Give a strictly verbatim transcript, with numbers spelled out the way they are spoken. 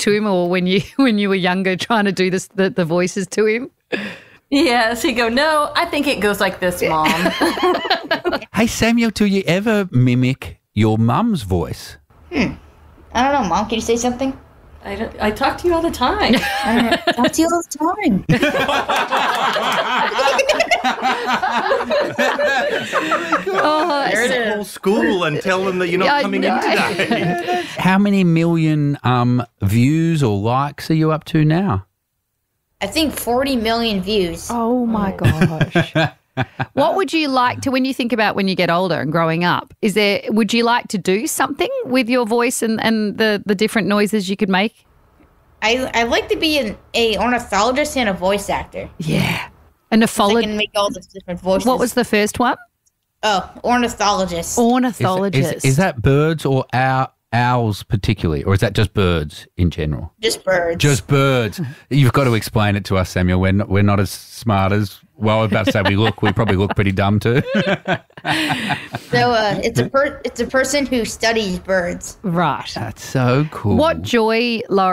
to him, or when you when you were younger trying to do this the, the voices to him? Yes, he'd go, no, I think it goes like this, Mom. Hey, Samuel, do you ever mimic your mum's voice? Hmm. I don't know, Mom. Can you say something? I, don't, I talk to you all the time. I talk to you all the time. Oh, There it is. Call school and tell them that you're not I coming know. in today. How many million um, views or likes are you up to now? I think forty million views. Oh, my gosh. What would you like to, when you think about when you get older and growing up, is there, would you like to do something with your voice and, and the, the different noises you could make? I I like to be an a ornithologist and a voice actor. Yeah. A I nephologist. can make all those different voices. What was the first one? Oh, ornithologist. Ornithologist. Is, is, is that birds or owl, owls particularly, or is that just birds in general? Just birds. Just birds. You've got to explain it to us, Samuel. We're not, we're not as smart as, well, I was about to say we look. We probably look pretty dumb too. So uh, it's a per- it's a person who studies birds. Right. That's so cool. What joy, Laura,